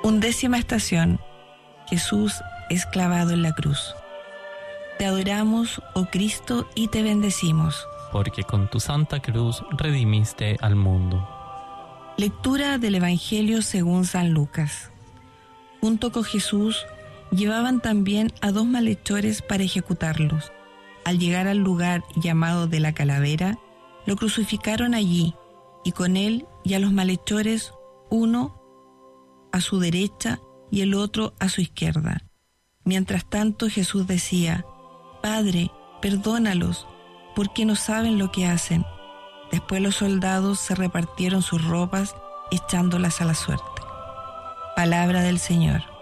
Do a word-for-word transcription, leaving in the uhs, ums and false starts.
Undécima estación. Jesús es clavado en la cruz. Te adoramos, oh Cristo, y te bendecimos. Porque con tu santa cruz redimiste al mundo. Lectura del Evangelio según San Lucas. Junto con Jesús llevaban también a dos malhechores para ejecutarlos. Al llegar al lugar llamado de la Calavera, lo crucificaron allí, y con él y a los malhechores, uno a su derecha y el otro a su izquierda. Mientras tanto Jesús decía: Padre, perdónalos, porque no saben lo que hacen. Después los soldados se repartieron sus ropas, echándolas a la suerte. Palabra del Señor.